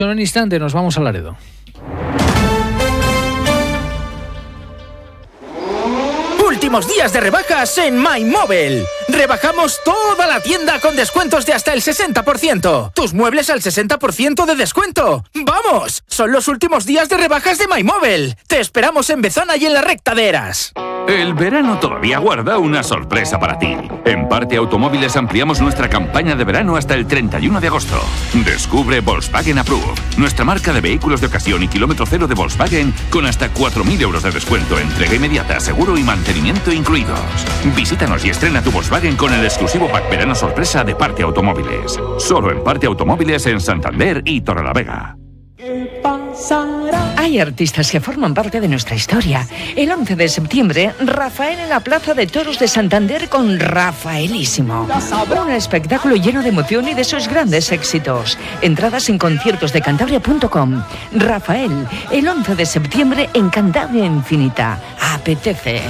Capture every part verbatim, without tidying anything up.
En un instante nos vamos a Laredo. Últimos días de rebajas en MyMobile. Rebajamos toda la tienda con descuentos de hasta el sesenta por ciento. Tus muebles al sesenta por ciento de descuento. ¡Vamos! Son los últimos días de rebajas de MyMobile. Te esperamos en Bezana y en la recta de Eras. El verano todavía guarda una sorpresa para ti. En Parte Automóviles ampliamos nuestra campaña de verano hasta el treinta y uno de agosto. Descubre Volkswagen Approved, nuestra marca de vehículos de ocasión y kilómetro cero de Volkswagen con hasta cuatro mil euros de descuento, entrega inmediata, seguro y mantenimiento incluidos. Visítanos y estrena tu Volkswagen con el exclusivo pack verano sorpresa de Parte Automóviles. Solo en Parte Automóviles en Santander y Torrelavega. Hay artistas que forman parte de nuestra historia. El once de septiembre, Rafael en la Plaza de Toros de Santander con Rafaelísimo. Un espectáculo lleno de emoción y de sus grandes éxitos. Entradas en conciertos de cantabria punto com. Rafael, el once de septiembre en Cantabria Infinita. Apetece.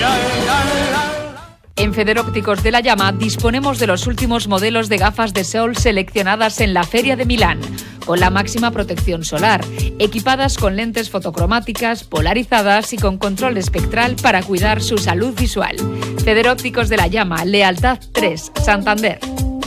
En Federópticos de la Llama disponemos de los últimos modelos de gafas de sol seleccionadas en la Feria de Milán, con la máxima protección solar, equipadas con lentes fotocromáticas, polarizadas y con control espectral para cuidar su salud visual. Federópticos de la Llama, Lealtad tres, Santander.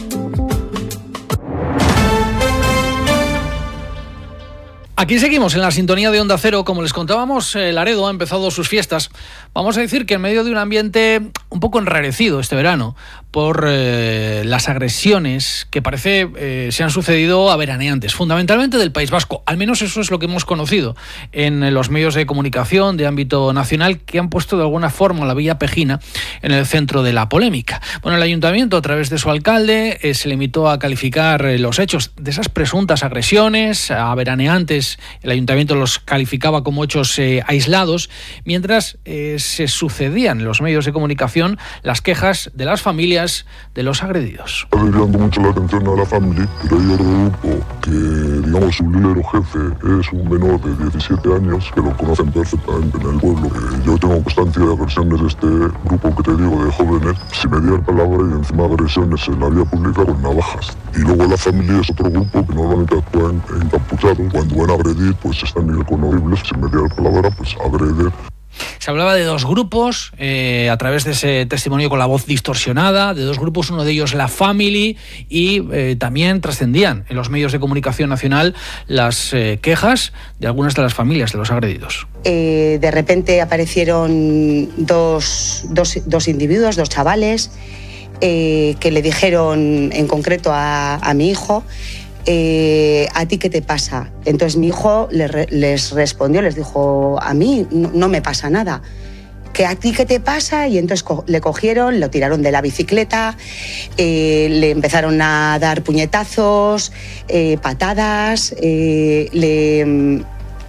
Aquí seguimos en la sintonía de Onda Cero. Como les contábamos, Laredo ha empezado sus fiestas. Vamos a decir que en medio de un ambiente un poco enrarecido este verano por eh, las agresiones que parece eh, se han sucedido a veraneantes, fundamentalmente del País Vasco. Al menos eso es lo que hemos conocido en los medios de comunicación de ámbito nacional, que han puesto de alguna forma la Villa Pejina en el centro de la polémica. Bueno, el ayuntamiento, a través de su alcalde, eh, se limitó a calificar eh, los hechos de esas presuntas agresiones a veraneantes. El ayuntamiento los calificaba como hechos eh, aislados, mientras eh, se sucedían en los medios de comunicación las quejas de las familias de los agredidos. Está desviando mucho la atención a la familia, pero hay otro grupo que, digamos, su líder o jefe es un menor de diecisiete años, que lo conocen perfectamente en el pueblo. Eh, yo tengo constancia de agresiones de este grupo que te digo, de jóvenes, sin mediar palabra y encima agresiones en la vía pública con navajas. Y luego la familia es otro grupo que normalmente actúan encapuchados. Cuando van a agredir, pues están irreconocibles, sin mediar palabra, pues agreden. Se hablaba de dos grupos, eh, a través de ese testimonio con la voz distorsionada, de dos grupos, uno de ellos la Family, y eh, también trascendían en los medios de comunicación nacional las eh, quejas de algunas de las familias de los agredidos. Eh, de repente aparecieron dos, dos, dos individuos, dos chavales, eh, que le dijeron en concreto a, a mi hijo: Eh, ¿a ti qué te pasa? Entonces mi hijo les, les respondió, les dijo: a mí no, no me pasa nada. ¿Que a ti qué te pasa? Y entonces co- le cogieron, lo tiraron de la bicicleta, eh, le empezaron a dar puñetazos, eh, patadas, eh, le,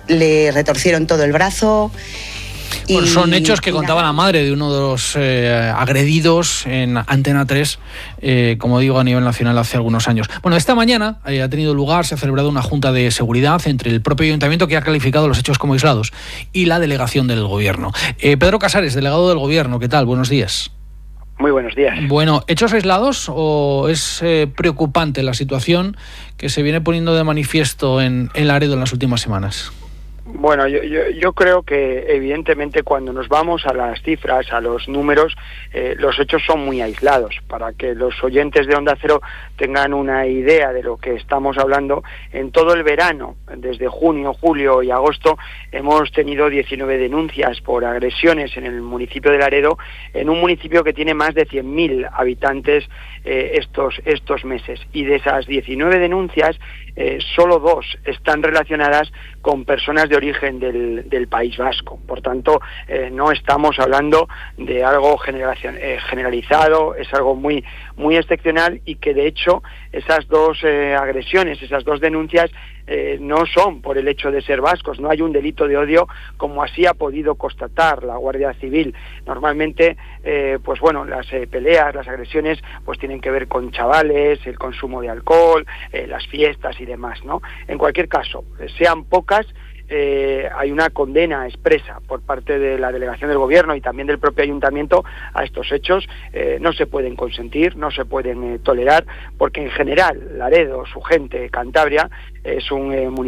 le retorcieron todo el brazo. Bueno, son hechos que contaba la madre de uno de los eh, agredidos en Antena tres, eh, como digo, a nivel nacional hace algunos años. Bueno, esta mañana eh, ha tenido lugar, se ha celebrado una junta de seguridad entre el propio ayuntamiento, que ha calificado los hechos como aislados, y la delegación del gobierno. Eh, Pedro Casares, delegado del gobierno, ¿qué tal? Buenos días. Muy buenos días. Bueno, ¿hechos aislados o es eh, preocupante la situación que se viene poniendo de manifiesto en, en Laredo en las últimas semanas? Bueno, yo, yo, yo creo que evidentemente cuando nos vamos a las cifras, a los números, eh, los hechos son muy aislados. Para que los oyentes de Onda Cero tengan una idea de lo que estamos hablando, en todo el verano, desde junio, julio y agosto, hemos tenido diecinueve denuncias por agresiones en el municipio de Laredo, en un municipio que tiene más de cien mil habitantes eh, estos, estos meses. Y de esas diecinueve denuncias, eh, solo dos están relacionadas con personas de origen del, del País Vasco. Por tanto, eh, no estamos hablando de algo generacion, eh, generalizado, es algo muy, muy excepcional, y que de hecho esas dos eh, agresiones, esas dos denuncias, eh, no son por el hecho de ser vascos, no hay un delito de odio como así ha podido constatar la Guardia Civil. Normalmente, eh, pues bueno, las eh, peleas, las agresiones, pues tienen que ver con chavales, el consumo de alcohol, eh, las fiestas y demás, ¿no? En cualquier caso, sean pocas, Eh, hay una condena expresa por parte de la delegación del gobierno y también del propio ayuntamiento a estos hechos. Eh, no se pueden consentir, no se pueden eh, tolerar, porque en general Laredo, su gente, Cantabria, es un eh, municipio